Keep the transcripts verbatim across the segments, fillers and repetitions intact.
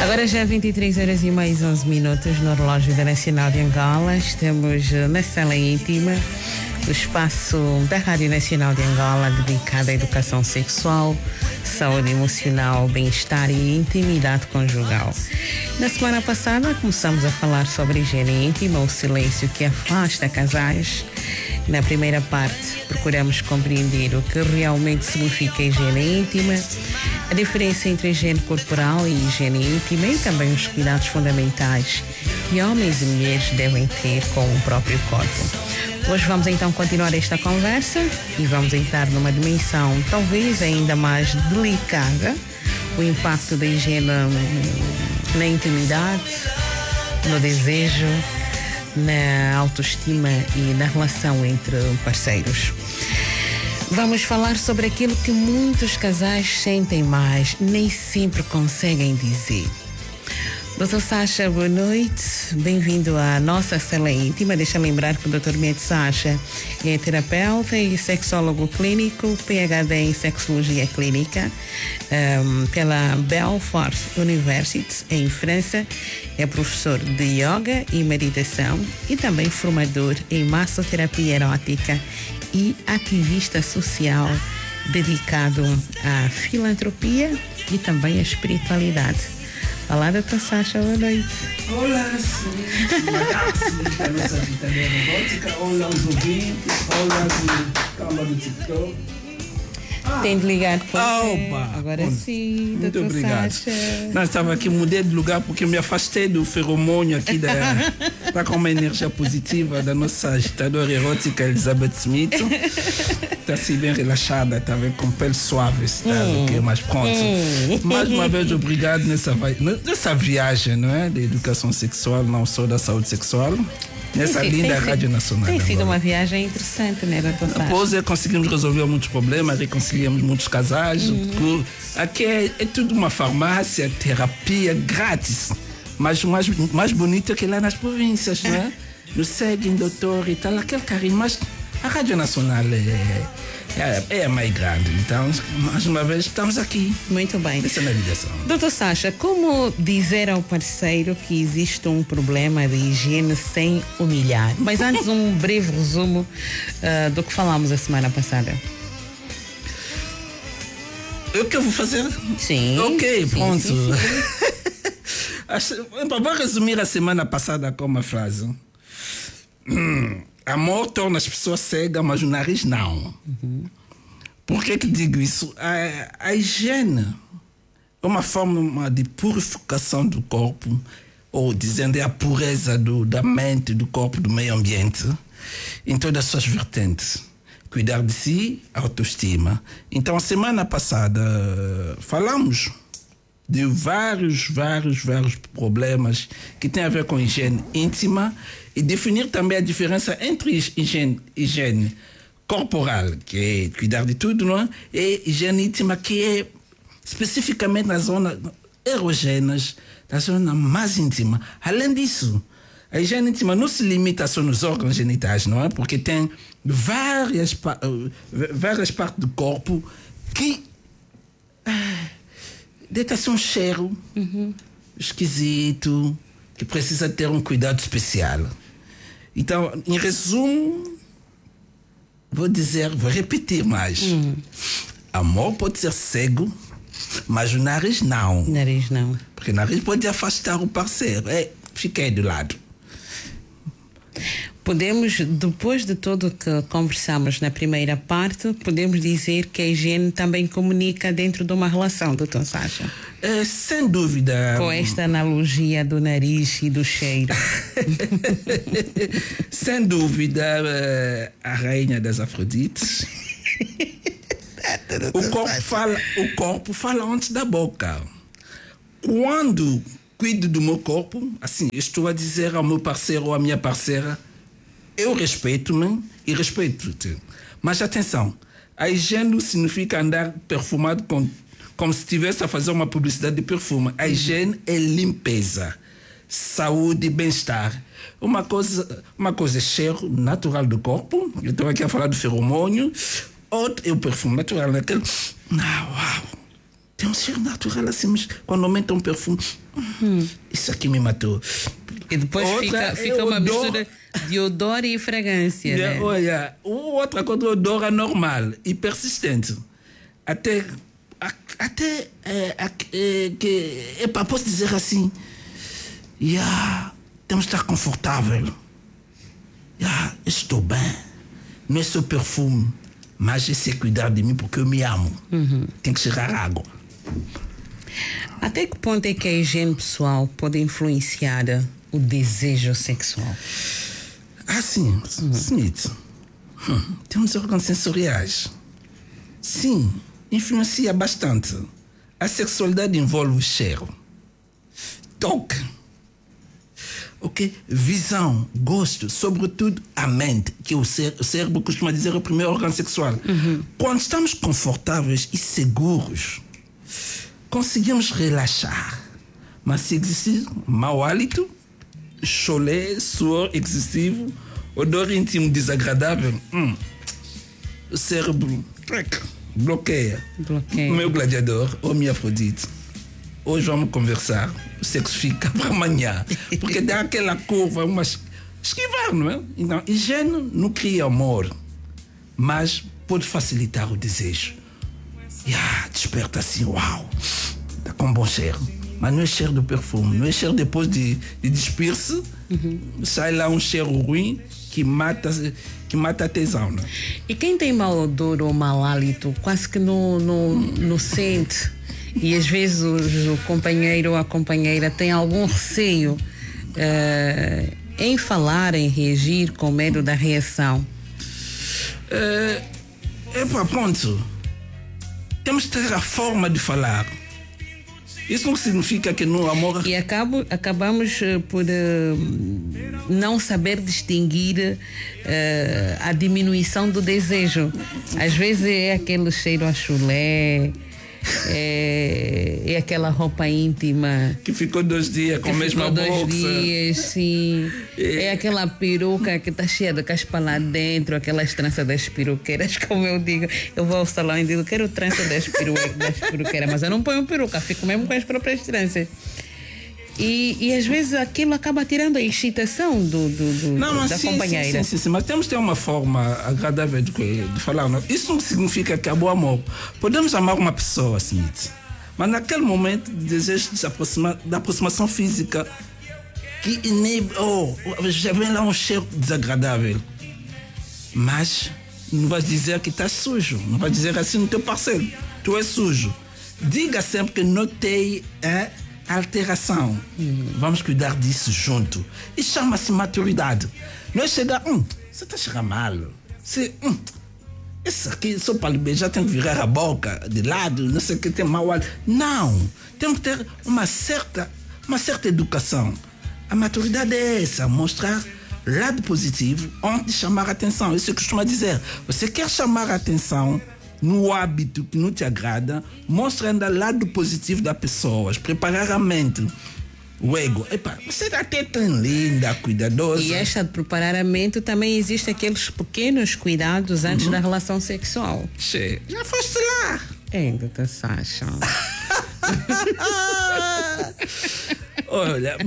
Agora já vinte e três horas e mais onze minutos no relógio da Nacional de Angola. Estamos na sala íntima, o espaço da Rádio Nacional de Angola dedicado à educação sexual, saúde emocional, bem-estar e intimidade conjugal. Na semana passada começamos a falar sobre higiene íntima, o silêncio que afasta casais. Na primeira parte procuramos compreender o que realmente significa higiene íntima, a diferença entre higiene corporal e higiene íntima e também os cuidados fundamentais que homens e mulheres devem ter com o próprio corpo. Hoje vamos então continuar esta conversa e vamos entrar numa dimensão talvez ainda mais delicada, o impacto da higiene na intimidade, no desejo, na autoestima e na relação entre parceiros. Vamos falar sobre aquilo que muitos casais sentem, mas nem sempre conseguem dizer. doutor Sacha, boa noite. Bem-vindo à nossa sala íntima. Deixa eu lembrar que o doutor Medo Sacha é terapeuta e sexólogo clínico, P H D em Sexologia Clínica um, pela Belfort University, em França. É professor de yoga e meditação e também formador em massoterapia erótica e ativista social dedicado à filantropia e também à espiritualidade. Olá, doutor Sacha, boa noite. Olá, senhores, da nossa Vitalia Robótica. Olá, os ouvintes. Olá, os câmara do TikTok. Ah. Tem de ligar para você. Opa. Agora Bom, sim, muito doutor obrigado. Sacha. Não, estava aqui, mudei de lugar porque me afastei do feromônio aqui da... Está com uma energia positiva da nossa agitadora erótica Elizabeth Smith. Está assim bem relaxada, está com pele suave, está hum. okay, mais pronto. Hum. Mais uma vez, obrigado nessa, nessa viagem, não é? De educação sexual, não só da saúde sexual. Nessa tem linda sido, Rádio Nacional. Tem sido uma viagem interessante, né, doutor Sacha? Depois é, conseguimos resolver muitos problemas, reconciliamos muitos casais. Uhum. Aqui é, é tudo uma farmácia, terapia grátis. Mas o mais, mais bonito é que lá nas províncias, não é? Nos seguem, doutor, e tal, aquele carinho. Mas a Rádio Nacional é, é, é a mais grande. Então, mais uma vez, estamos aqui. Muito bem. Essa é a navigação. doutor Sacha, como dizer ao parceiro que existe um problema de higiene sem humilhar? Mas antes, um breve resumo uh, do que falámos a semana passada. O que eu vou fazer? Sim. Ok, pronto. Sim, sim, sim. Vou resumir a semana passada com uma frase. Hum, amor torna as pessoas cegas, mas o nariz não. Uhum. Por que que digo isso? A, a higiene é uma forma de purificação do corpo, ou dizendo é a pureza do, da mente, do corpo, do meio ambiente, em todas as suas vertentes. Cuidar de si, autoestima. Então, a semana passada falamos de vários, vários, vários problemas que têm a ver com higiene íntima e definir também a diferença entre higiene, higiene corporal, que é cuidar de tudo, não é? E higiene íntima, que é especificamente na zona erogênas, na zona mais íntima. Além disso, a higiene íntima não se limita só nos órgãos genitais, não é? Porque tem várias, várias partes do corpo que ah, deita-se um cheiro uhum. esquisito, que precisa ter um cuidado especial. Então, em resumo, vou dizer, vou repetir mais. Uhum. Amor pode ser cego, mas o nariz não. Nariz não. Porque o nariz pode afastar o parceiro. É, fiquei do lado. Podemos, depois de tudo que conversamos na primeira parte, podemos dizer que a higiene também comunica dentro de uma relação, doutor Sacha? É, sem dúvida. Com esta analogia do nariz e do cheiro. Sem dúvida, a rainha das Afrodites. o, corpo fala, o corpo fala antes da boca. Quando cuido do meu corpo, assim, estou a dizer ao meu parceiro ou à minha parceira, eu respeito-me e respeito-te. Mas atenção, a higiene significa andar perfumado com, como se estivesse a fazer uma publicidade de perfume. A higiene é limpeza, saúde e bem-estar. Uma coisa, uma coisa é cheiro natural do corpo, eu estou aqui a falar do feromônio, outro é o perfume natural, naquele... Ah, uau! tem um cheiro natural assim, mas quando aumenta um perfume, hum, isso aqui me matou. E depois outra fica, fica é uma odor... mistura de odor e fragrância, né? Olha, outra coisa, odor anormal e persistente. Até, até é, é, que, epa, posso dizer assim, yeah, temos de estar confortável. Yeah, estou bem. Não é só perfume, mas é sei cuidar de mim porque eu me amo. Uhum. Tem que cheirar água. Até que ponto é que a higiene pessoal pode influenciar o desejo sexual? Ah, sim, uhum. Smith. Hum, temos órgãos sensoriais. Sim, influencia bastante. A sexualidade envolve o cheiro, toque, okay? Visão, gosto, sobretudo a mente, que o, cé o cérebro costuma dizer é o primeiro órgão sexual. Uhum. Quando estamos confortáveis e seguros, conseguimos relaxar. Mas se existir mau hálito, cholé, suor excessivo, odor íntimo desagradável, hum, o cérebro bloqueia. bloqueia. Meu gladiador ou minha Afrodite, hoje vamos conversar, o sexo fica para amanhã, porque dá aquela curva, mas esquivar, não é? Então, higiene não cria amor, mas pode facilitar o desejo. E ah, desperta assim, uau, está com bom cheiro. Mas não é cheiro do perfume, não é cheiro depois de, de despir-se, uhum. Sai lá um cheiro ruim que mata, que mata a tesão, né? E quem tem mau odor ou mau hálito quase que não, não, não sente, e às vezes o, o companheiro ou a companheira tem algum receio uh, em falar, em reagir com medo da reação. É, é para ponto. Temos que ter a forma de falar. Isso não significa que no amor... E acabo, acabamos uh, por uh, não saber distinguir uh, a diminuição do desejo. Às vezes é aquele cheiro a chulé, é, é aquela roupa íntima... Que ficou dois dias com a mesma boxa. Ficou dois dias, sim. É. É aquela peruca que está cheia de caspa lá dentro, aquelas tranças das peruqueiras, como eu digo. Eu vou ao salão e digo, quero trança das, peru das peruqueiras, mas eu não ponho peruca, fico mesmo com as próprias tranças. E, e às vezes aquilo acaba tirando a excitação do, do, do, não, da sim, companheira. Sim, sim, sim, mas temos de ter uma forma agradável de, de falar. Não? Isso não significa que acabou o amor. Podemos amar uma pessoa, Smith, mas naquele momento desejo de aproxima, da aproximação física que inibe, oh, já vem lá um cheiro desagradável, mas não vais dizer que estás sujo, não vais dizer assim no teu parceiro, tu és sujo. Diga sempre que notei a alteração. Hum. Vamos cuidar disso junto. E chama-se maturidade. Não é chegar, hum, você está a cheirar mal. Você, hum, esse aqui só para lhe beijar tem que virar a boca de lado, não sei o que, tem mau hálito. Não, temos que ter uma certa, uma certa educação. A maturidade é essa, mostrar lado positivo antes de chamar a atenção. Isso eu costumo dizer. Você quer chamar a atenção no hábito que não te agrada, mostra ainda o lado positivo da pessoa, preparar a mente. O ego, epa, você está até tão linda, cuidadosa. E esta de preparar a mente também existe aqueles pequenos cuidados antes uhum. da relação sexual. Che, já foste lá. Ainda tá, Sasha. Olha,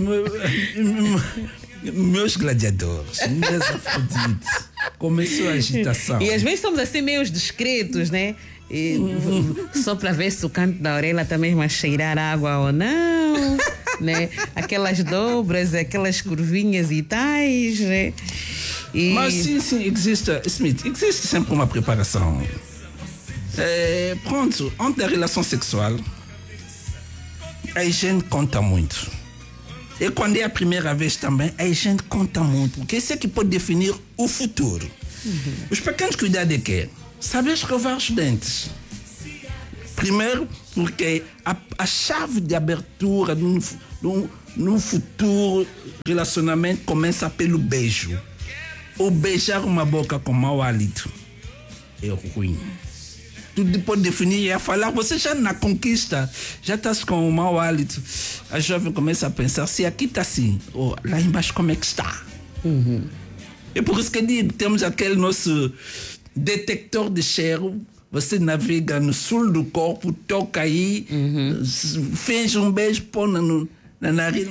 meus gladiadores, meus Afrodites, começou a agitação. E às vezes somos assim meio discretos, né? E, uhum. Só para ver se o canto da orelha está mesmo a cheirar água ou não, né? Aquelas dobras, aquelas curvinhas e tais, né? E... Mas sim, sim, existe, Smith, existe sempre uma preparação. É, pronto, antes da relação sexual, a higiene conta muito. E quando é a primeira vez também, a higiene conta muito, porque isso é que pode definir o futuro. Uhum. Os pequenos cuidados é que saber escovar os dentes. Primeiro, porque a, a chave de abertura de um, de, um, de um futuro relacionamento começa pelo beijo. Ou beijar uma boca com mau hálito é ruim. Tudo pode definir é falar, você já na conquista, já estás com um mau hálito. A jovem começa a pensar, se aqui está assim, oh, lá embaixo como é que está? Uhum. É por isso que digo, temos aquele nosso detector de cheiro você navega no sul do corpo, toca aí, uhum. fez um beijo, põe no, na narina.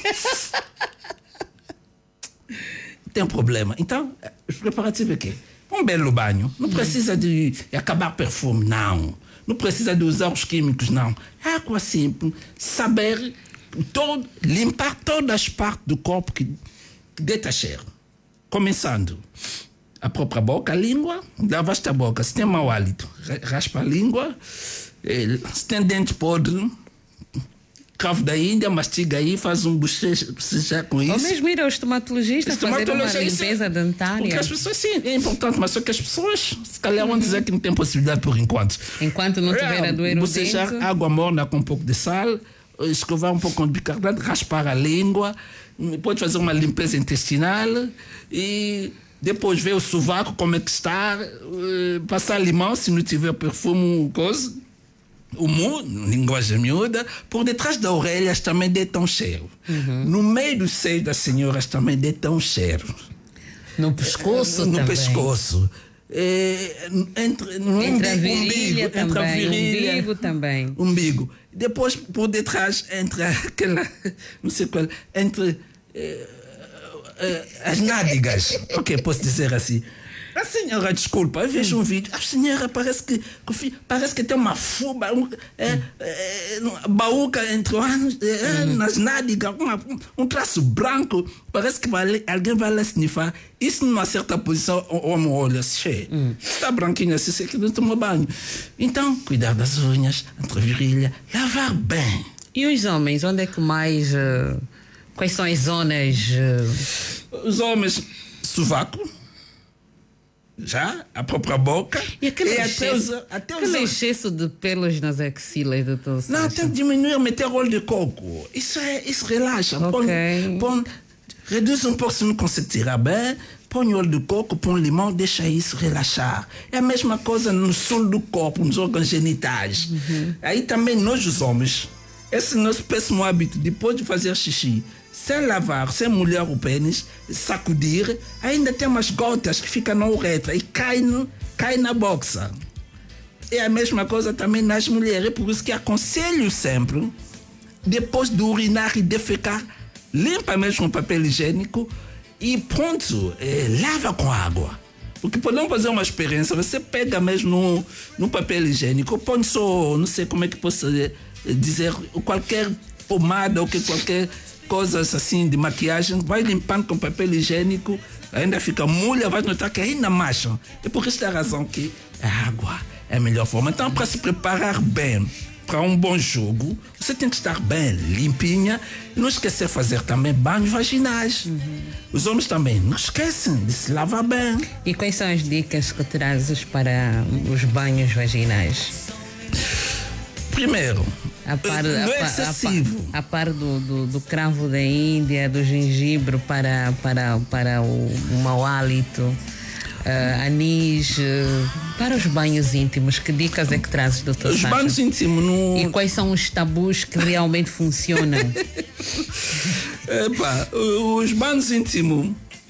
Tem um problema. Então, os preparativos é quê? Um belo banho. Não precisa de acabar perfume, não. Não precisa de usar os químicos, não. Água simples. Saber todo, limpar todas as partes do corpo que deita cheiro. Começando a própria boca, a língua, lava-te a boca. Se tem mau hálito, raspa a língua. Se tem dente podre, cravo da Índia, mastiga aí, faz um bochecha com isso. Ou mesmo ir ao estomatologista fazer uma limpeza dentária. Porque as pessoas, sim, é importante, mas só que as pessoas, se calhar, vão dizer que não tem possibilidade por enquanto. Enquanto não tiver a doer o dente. Bochechar água morna com um pouco de sal, escovar um pouco de bicarbonato, raspar a língua, pode fazer uma limpeza intestinal e depois ver o sovaco, como é que está, passar limão, se não tiver perfume, coisa. O mu, linguagem miúda, por detrás das orelhas também deita um cheiro. Uhum. No meio dos seios das senhoras também deita um cheiro. No pescoço no também. No pescoço. É, entre no entre umbigo, a virilha umbigo, também. Entre a virilha, umbigo também. Umbigo. Depois, por detrás, entre aquela... Não sei qual... Entre é, é, as nádegas. Ok, posso dizer assim. A senhora, desculpa, eu vejo um vídeo, a senhora parece que, parece que tem uma fuba, um, é, é, baúca entre os é, nas nádegas, uma, um traço branco, parece que vai, alguém vai lá snifar. Isso numa certa posição, o homem olha, cheio, hum. está branquinho assim, sei que não tomou banho. Então, cuidar das unhas, entre a virilha, lavar bem. E os homens, onde é que mais, uh, quais são as zonas? Uh... Os homens, sovaco. Já, a própria boca. E aquele e excesso, até os, até aquele os... excesso de pelos nas axilas, doutor Sacha? Não, tem que diminuir, meter óleo de coco. Isso, é, isso relaxa. Okay. Põe, põe, reduz um pouco se não consegue tirar bem. Põe óleo de coco, põe limão, deixa isso relaxar. É a mesma coisa no sul do corpo, nos órgãos genitais. Uhum. Aí também nós, os homens, esse nosso péssimo hábito, depois de fazer xixi, sem lavar, sem molhar o pênis, sacudir, ainda tem umas gotas que ficam na uretra e cai, no, cai na boxa. É a mesma coisa também nas mulheres, por isso que aconselho sempre, depois de urinar e defecar, limpa mesmo o papel higiênico e pronto, é, lava com água. Porque podemos fazer uma experiência, você pega mesmo no, no papel higiênico, põe só, não sei como é que posso dizer, qualquer pomada ou que qualquer coisas assim de maquiagem, vai limpando com papel higiênico, ainda fica molha, vai notar que ainda marcha. É por esta razão que a água é a melhor forma. Então, para se preparar bem para um bom jogo, você tem que estar bem limpinha e não esquecer de fazer também banhos vaginais. Uhum. Os homens também não esquecem de se lavar bem. E quais são as dicas que trazes para os banhos vaginais? Primeiro, a par, não a, é excessivo. A par, a par do, do, do cravo da Índia, do gengibre para, para, para o, o mau hálito, uh, anis, uh, para os banhos íntimos, que dicas é que trazes, doutor Os Sacha? banhos íntimos no... E quais são os tabus que realmente funcionam? Epa, os banhos íntimos,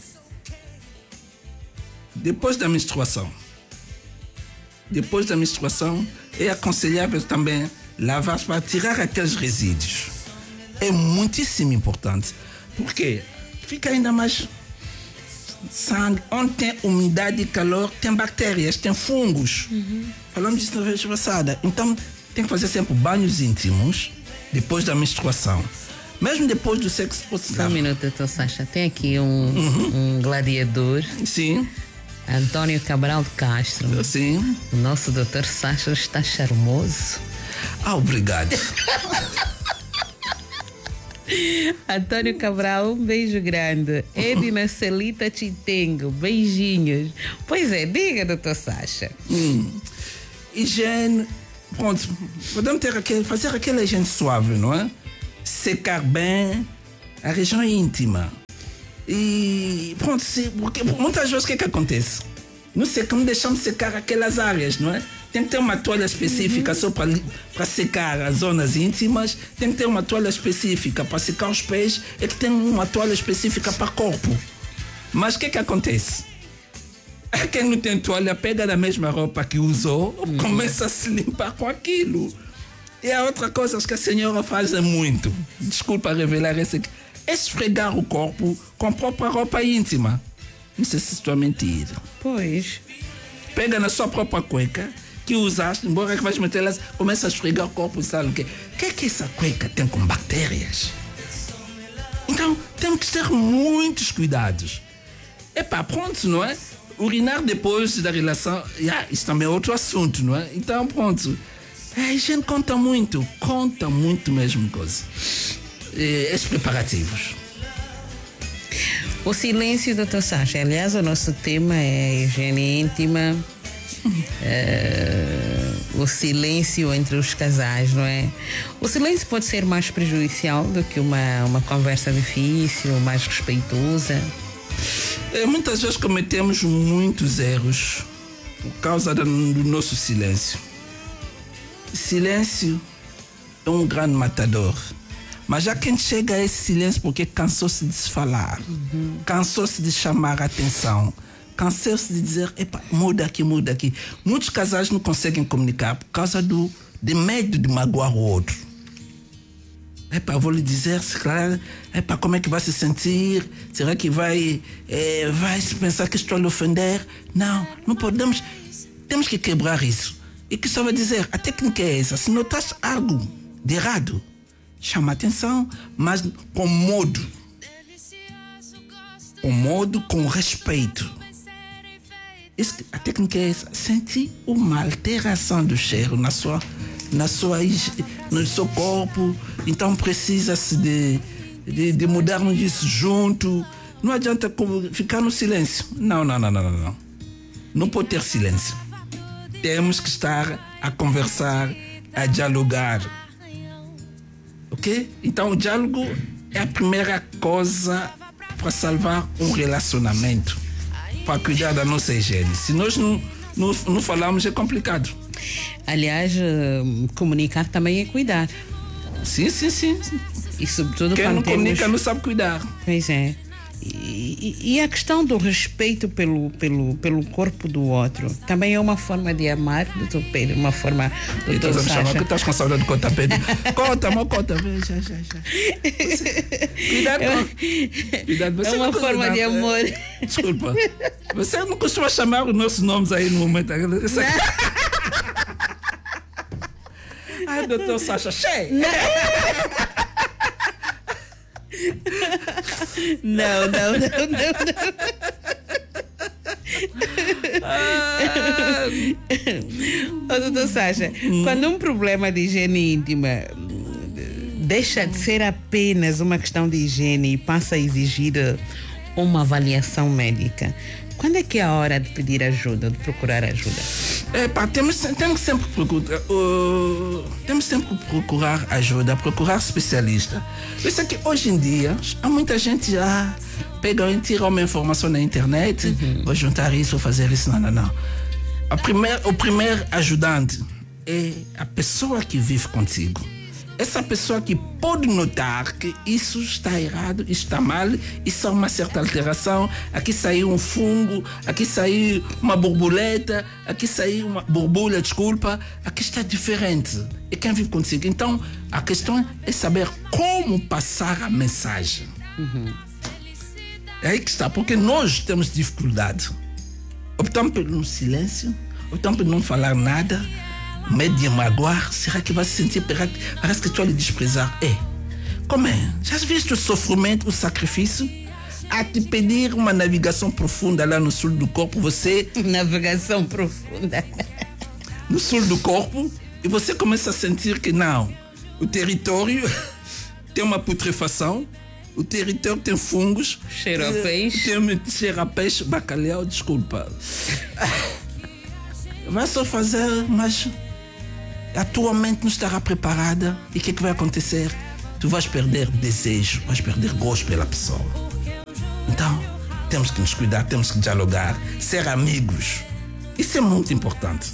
depois da menstruação, depois da menstruação, é aconselhável também lavar para tirar aqueles resíduos. É muitíssimo importante. Porque fica ainda mais sangue. Onde tem umidade e calor, tem bactérias, tem fungos. Uhum. Falamos disso na vez passada. Então, tem que fazer sempre banhos íntimos depois da menstruação. Mesmo depois do sexo. Só um minuto, doutor Sacha. Tem aqui um, uhum. um gladiador. Sim. Antônio Cabral de Castro. Sim. O nosso doutor Sacha está charmoso. Ah, obrigado. Antônio Cabral, um beijo grande. Edna Celita Chitengo, beijinhos. Pois é, diga, doutor Sacha. Hum. Higiene. Pronto, podemos ter aquele, fazer aquela higiene suave, não é? Secar bem a região íntima. E pronto, se, porque muitas vezes o que é que acontece? Não secamos, deixamos secar aquelas áreas, não é? Tem que ter uma toalha específica uhum. só para secar as zonas íntimas, tem que ter uma toalha específica para secar os pés, é que tem uma toalha específica para o corpo. Mas o que é que acontece? Quem não tem toalha pega na mesma roupa que usou, hum. começa a se limpar com aquilo. E a outra coisa que a senhora faz é muito, desculpa revelar esse aqui, é esfregar o corpo com a própria roupa íntima. Não sei se estou a mentir. Pois. Pega na sua própria cueca que usaste, embora que vais meter lá, começa a esfregar o corpo e sabe o quê? O que é que essa cueca tem com bactérias? Então, temos que ter muitos cuidados. Epá, pronto, não é? Urinar depois da relação, yeah, isso também é outro assunto, não é? Então, pronto. A higiene conta muito, conta muito mesmo coisa. E, esses preparativos. O silêncio, doutor Sacha. Aliás, o nosso tema é higiene íntima. É, o silêncio entre os casais, não é? O silêncio pode ser mais prejudicial do que uma, uma conversa difícil, mais respeitosa. É, muitas vezes cometemos muitos erros por causa do, do nosso silêncio. Silêncio é um grande matador. Mas já quem chega a esse silêncio porque cansou-se de se falar, uhum. cansou-se de chamar a atenção, cansou-se de dizer, epa, muda aqui, muda aqui. Muitos casais não conseguem comunicar por causa do de medo de magoar o outro. Epa, vou lhe dizer, se claro, epa, como é que vai se sentir? Será que vai, é, vai se pensar que estou a lhe ofender? Não, não podemos, temos que quebrar isso. E que só vai dizer, a técnica é essa, se notaste algo de errado, chama a atenção, mas com modo. Com modo, com respeito. Isso, a técnica é essa. Sentir uma alteração do cheiro na sua, na sua, no seu corpo. Então precisa-se de, de, de mudarmos isso junto. Não adianta ficar no silêncio. Não, não, não, não, não. Não pode ter silêncio. Temos que estar a conversar, a dialogar. Ok? Então o diálogo é a primeira coisa para salvar um relacionamento, para cuidar da nossa higiene. Se nós não, não, não falarmos é complicado. Aliás, comunicar também é cuidar. Sim, sim, sim. E sobretudo quem quando não temos... comunica não sabe cuidar. Pois é. E, e, e a questão do respeito pelo, pelo, pelo corpo do outro também é uma forma de amar, doutor Pedro, uma forma... Doutor Sacha. Chamar, que estás com saudade de conta, Pedro? Conta, meu, conta, já, já, já. Você, cuidado com... Cuidado, você é uma forma cuidado, de amor. É, desculpa. Você não costuma chamar os nossos nomes aí no momento. Ai, doutor Sacha, cheio. Não, não, não, não, não. Ah. Oh, doutor Sacha, hum. quando um problema de higiene íntima deixa de ser apenas uma questão de higiene e passa a exigir uma avaliação médica, quando é que é a hora de pedir ajuda, de procurar ajuda? É, pá, temos, temos, sempre procurar, uh, temos sempre que procurar ajuda, procurar especialista. Por isso é que hoje em dia há muita gente já pega e tira uma informação na internet, uhum. vou juntar isso, vou fazer isso, não, não, não. A primeir, o primeiro ajudante é a pessoa que vive contigo. Essa pessoa que pode notar que isso está errado, isso está mal, isso é uma certa alteração, aqui saiu um fungo, aqui saiu uma borboleta, aqui saiu uma borbulha, desculpa, aqui está diferente. É quem vive contigo. Então, a questão é saber como passar a mensagem. Uhum. É aí que está, porque nós temos dificuldade. Optamos pelo silêncio, optamos por não falar nada, medo de magoar. Será que vai se sentir? Parece que tu vai lhe desprezar. É, como é? Já viste o sofrimento, o sacrifício? A te pedir uma navegação profunda lá no sul do corpo, você... Navegação profunda. No sul do corpo, e você começa a sentir que não, o território tem uma putrefação, o território tem fungos. Cheiro a peixe. Tem cheiro a peixe, bacalhau, desculpa. Vai só fazer, mas a tua mente não estará preparada. E o que é que vai acontecer? Tu vais perder desejo, vais perder gosto pela pessoa. Então, temos que nos cuidar, temos que dialogar, ser amigos. Isso é muito importante.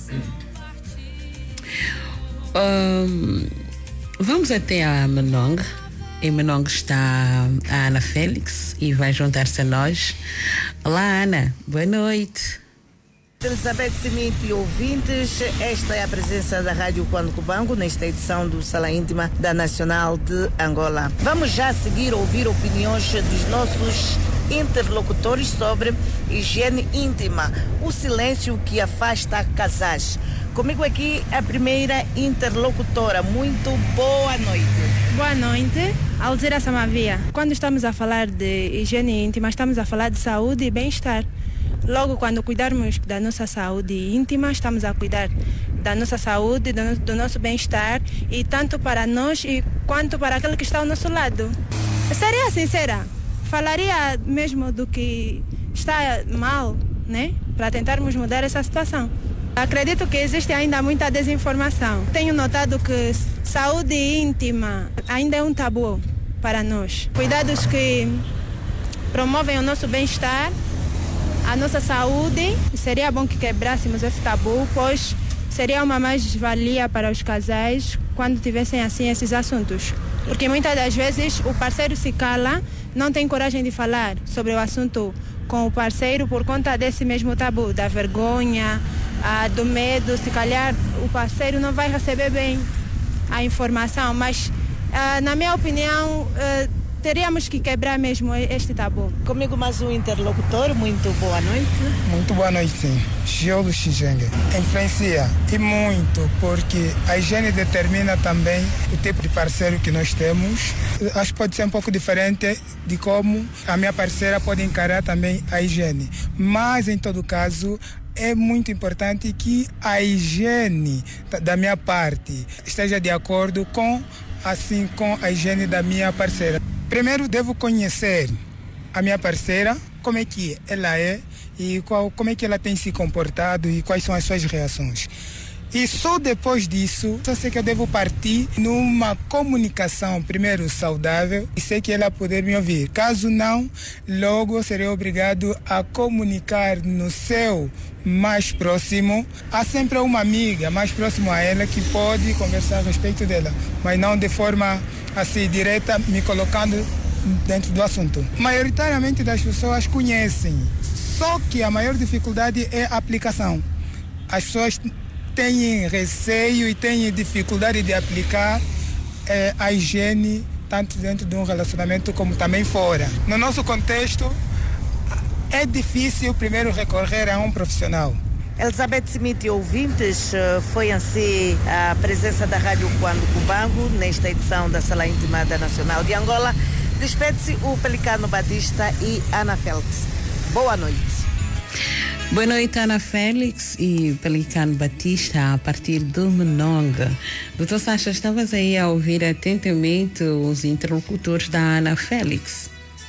Um, vamos até a Menong. Em Menong está a Ana Félix e vai juntar-se a nós. Olá, Ana. Boa noite. Elizabeth Smith e ouvintes, esta é a presença da Rádio Quando Cubango nesta edição do Sala Íntima da Nacional de Angola. Vamos já seguir a ouvir opiniões dos nossos interlocutores sobre higiene íntima, o silêncio que afasta casais. Comigo aqui a primeira interlocutora. Muito boa noite. Boa noite, Alzira Samavia. Quando estamos a falar de higiene íntima, estamos a falar de saúde e bem-estar. Logo, quando cuidarmos da nossa saúde íntima, estamos a cuidar da nossa saúde, do, do nosso bem-estar, e tanto para nós e quanto para aquele que está ao nosso lado. Seria sincera, falaria mesmo do que está mal, né? Para tentarmos mudar essa situação. Acredito que existe ainda muita desinformação. Tenho notado que saúde íntima ainda é um tabu para nós. Cuidados que promovem o nosso bem-estar, a nossa saúde. Seria bom que quebrássemos esse tabu, pois seria uma mais-valia para os casais quando tivessem assim esses assuntos. Porque muitas das vezes o parceiro se cala, não tem coragem de falar sobre o assunto com o parceiro por conta desse mesmo tabu, da vergonha, ah, do medo. Se calhar o parceiro não vai receber bem a informação, mas ah, na minha opinião ah, teríamos que quebrar mesmo este tabu. Comigo mais um interlocutor. Muito boa noite. Muito boa noite, sim. Giogo Xinjengue. Influencia e muito, porque a higiene determina também o tipo de parceiro que nós temos. Acho que pode ser um pouco diferente de como a minha parceira pode encarar também a higiene. Mas, em todo caso, é muito importante que a higiene da minha parte esteja de acordo com, assim, com a higiene da minha parceira. Primeiro devo conhecer a minha parceira, como é que ela é e qual, como é que ela tem se comportado e quais são as suas reações. E só depois disso, só sei que eu devo partir numa comunicação, primeiro, saudável, e sei que ela poder me ouvir. Caso não, logo serei obrigado a comunicar no seu mais próximo. Há sempre uma amiga mais próxima a ela que pode conversar a respeito dela, mas não de forma assim direta, me colocando dentro do assunto. Maioritariamente das pessoas conhecem, só que a maior dificuldade é a aplicação. As pessoas têm receio e têm dificuldade de aplicar eh, a higiene tanto dentro de um relacionamento como também fora. No nosso contexto, é difícil primeiro recorrer a um profissional. Elizabeth Smith e ouvintes, foi assim a presença da Rádio Quando Cubango nesta edição da Sala Íntima da Nacional de Angola. Despede-se o Pelicano Batista e Ana Félix. Boa noite. Boa noite, Ana Félix e Pelicano Batista, a partir do Menonga. Doutor Sacha, estavas aí a ouvir atentamente os interlocutores da Ana Félix.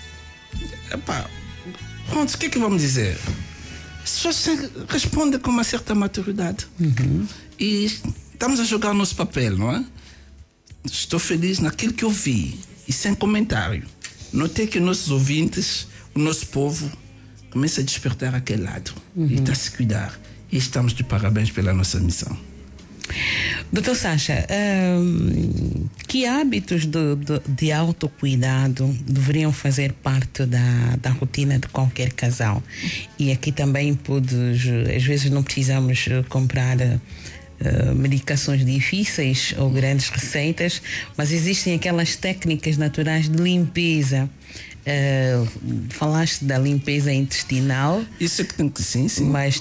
Epá, pronto, o que é que vamos dizer? As pessoas respondem com uma certa maturidade. Uhum. E estamos a jogar o nosso papel, não é? Estou feliz naquilo que eu vi e sem comentário. Notei que nossos ouvintes, o nosso povo, começa a despertar aquele lado. Uhum. E está a se cuidar. E estamos de parabéns pela nossa missão. Doutor Sacha, hum, que hábitos de, de, de autocuidado deveriam fazer parte da, da rotina de qualquer casal? E aqui também podes, às vezes não precisamos comprar uh, medicações difíceis ou grandes receitas, mas existem aquelas técnicas naturais de limpeza. Uh, falaste da limpeza intestinal. Isso é que tem que sim, sim. Mas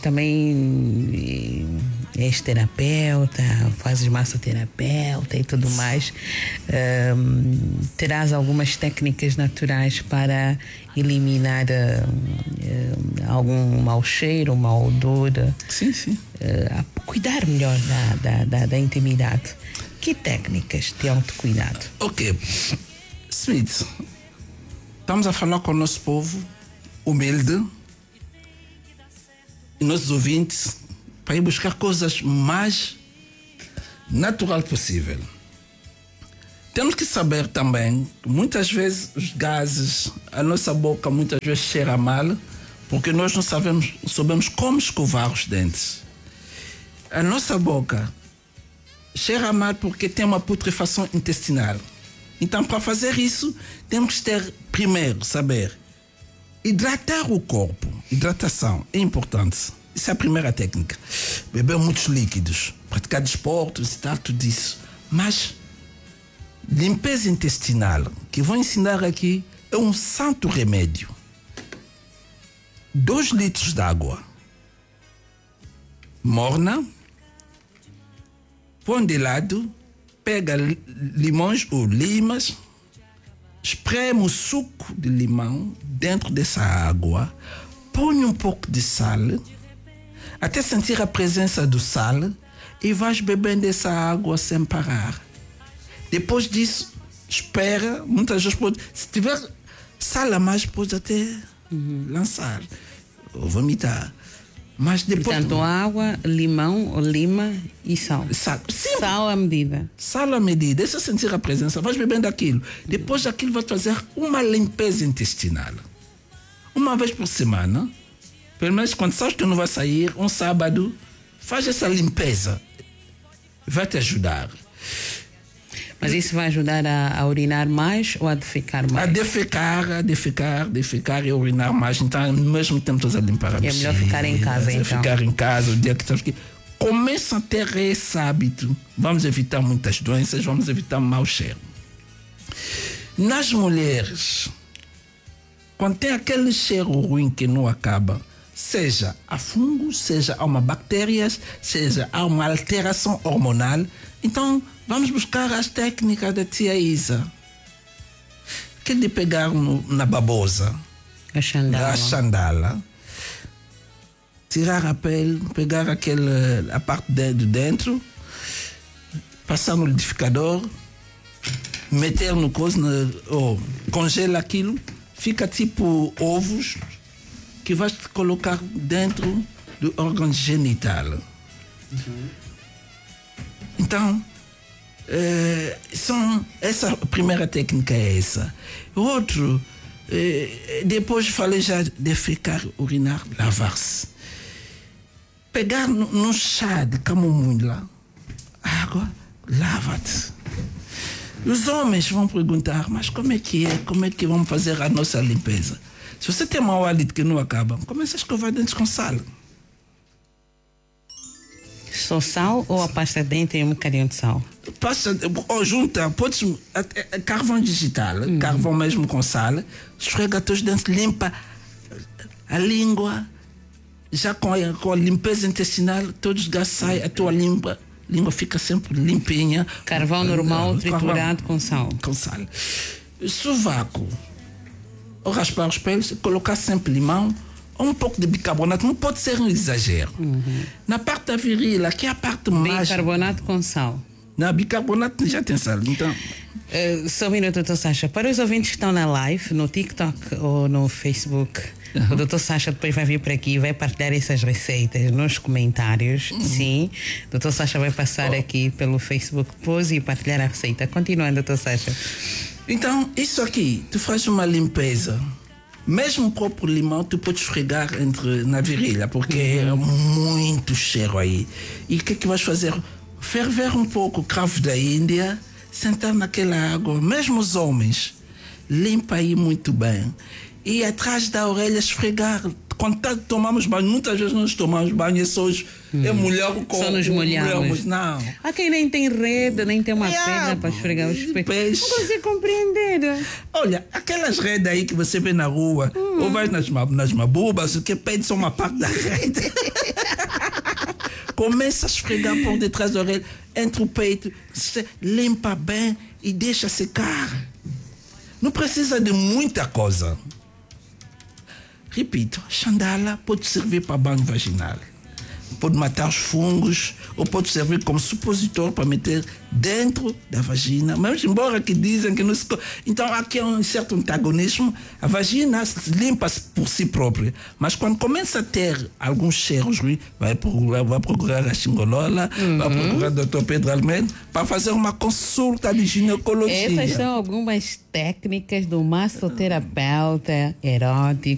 também és terapeuta, fazes massoterapeuta e tudo mais. Uh, terás algumas técnicas naturais para eliminar uh, uh, algum mau cheiro, mau odor. Sim, sim. Uh, cuidar melhor da, da, da, da intimidade. Que técnicas de autocuidado? Ok. Smith, estamos a falar com o nosso povo humilde e nossos ouvintes para ir buscar coisas mais natural possível. Temos que saber também que muitas vezes os gases, a nossa boca muitas vezes cheira mal porque nós não sabemos, sabemos como escovar os dentes. A nossa boca cheira mal porque tem uma putrefação intestinal. Então, para fazer isso, temos que ter, primeiro, saber hidratar o corpo. Hidratação é importante. Essa é a primeira técnica. Beber muitos líquidos, praticar desportos e tal, tudo isso. Mas limpeza intestinal, que vou ensinar aqui, é um santo remédio. Dois litros de água morna, põe de lado, pega limões ou limas, espreme o suco de limão dentro dessa água, põe um pouco de sal, até sentir a presença do sal, e vais bebendo essa água sem parar. Depois disso, espera, muitas vezes pode, se tiver sal a mais, pode até uhum. lançar ou vomitar. Mas depois, portanto, água, limão, lima e sal. Sal, sal à medida. Sal à medida. Deixa sentir a presença. Vais bebendo aquilo. Depois daquilo vai fazer uma limpeza intestinal. Uma vez por semana. Pelo menos quando sabes que não vai sair, um sábado, faz essa limpeza. Vai te ajudar. Mas isso vai ajudar a, a urinar mais ou a defecar mais? A defecar, a defecar, defecar e urinar mais. Então, ao mesmo tempo, estás a limpar a bexiga. É melhor ficar em casa, então. Ficar em casa, o dia que estás aqui. Começa a ter esse hábito. Vamos evitar muitas doenças, vamos evitar mau cheiro. Nas mulheres, quando tem aquele cheiro ruim que não acaba, seja a fungos, seja a uma bactérias, seja a uma alteração hormonal, então vamos buscar as técnicas da tia Isa. Que de pegar no, na babosa, a chandala. a chandala, tirar a pele, pegar aquele, a parte de dentro, passar no liquidificador, meter no coisa, ou congela aquilo, fica tipo ovos que vais colocar dentro do órgão genital. Uhum. Então, é, são, essa primeira técnica é essa. Outro, é, depois falei já de ficar, urinar, lavar-se. Pegar no, no chá de camomila, água, lava-te. Os homens vão perguntar, mas como é que é? Como é que vamos fazer a nossa limpeza? Se você tem mau hálito que não acaba, começa a escovar dentes com sal. Só sal ou a pasta de dente e um bocadinho de sal? Pasta, ou junta, podes, carvão digital, uhum. carvão mesmo com sal, esfrega teus dentes, limpa a língua, já com a, com a limpeza intestinal, todos os gases saem, a tua língua, língua fica sempre limpinha. Carvão normal, uh, triturado carvão, com sal. Com sal. Sovaco, ou raspar os pelos, colocar sempre limão, ou um pouco de bicarbonato, não pode ser um exagero. Uhum. Na parte da virilha, que é a parte mais... Bicarbonato com sal. Não, bicarbonato já tem sal, então... Uh, só um minuto, doutor Sacha. Para os ouvintes que estão na live, no TikTok ou no Facebook, uhum. o doutor Sacha depois vai vir por aqui e vai partilhar essas receitas nos comentários. Uhum. Sim, o doutor Sacha vai passar oh. aqui pelo Facebook depois e partilhar a receita. Continuando, doutor Sacha. Então, isso aqui, tu faz uma limpeza. Mesmo o próprio limão, tu podes esfregar entre, na virilha, porque uhum. é muito cheiro aí. E o que é que vais fazer? Ferver um pouco o cravo da Índia, sentar naquela água, mesmo os homens, limpa aí muito bem. E atrás da orelha esfregar. Quando tá, tomamos banho, muitas vezes nós tomamos banho, é só, os, hum. é molhar o corpo. Só nos molhamos. Não. Há quem nem tem rede, nem tem uma é, pedra para esfregar os peixes. Não consigo compreender. Olha, aquelas redes aí que você vê na rua, hum. ou vai nas, nas mabubas, o que pede só uma parte da rede. Começa a esfregar por detrás da orelha, entre o peito, limpa bem e deixa secar. Não precisa de muita coisa. Repito, chandala pode servir para banho vaginal. Pode matar os fungos ou pode servir como supositor para meter dentro da vagina. Mas embora que dizem que não se... Então aqui é um certo antagonismo. A vagina se limpa por si própria. Mas quando começa a ter alguns cheiros ruins, vai procurar, vai procurar a xingolola, uhum. vai procurar o doutor Pedro Almeida para fazer uma consulta de ginecologia. Essas são algumas técnicas do massoterapeuta erótico